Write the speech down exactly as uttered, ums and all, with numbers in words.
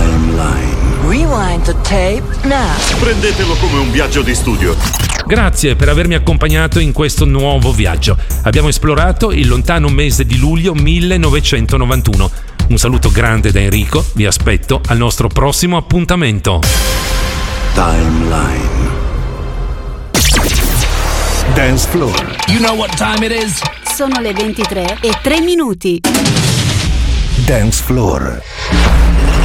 Timeline. Rewind the tape now. Prendetelo come un viaggio di studio. Grazie per avermi accompagnato in questo nuovo viaggio. Abbiamo esplorato il lontano mese di luglio millenovecentonovantuno. Un saluto grande da Enrico, vi aspetto al nostro prossimo appuntamento. Timeline. Dance floor. You know what time it is? Sono le ventitré e tre minuti. Dance floor.